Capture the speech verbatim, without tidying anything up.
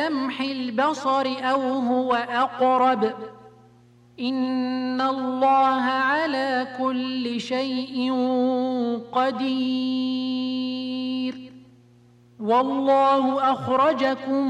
لمح البصر أو هو أقرب إن الله على كل شيء قدير والله أخرجكم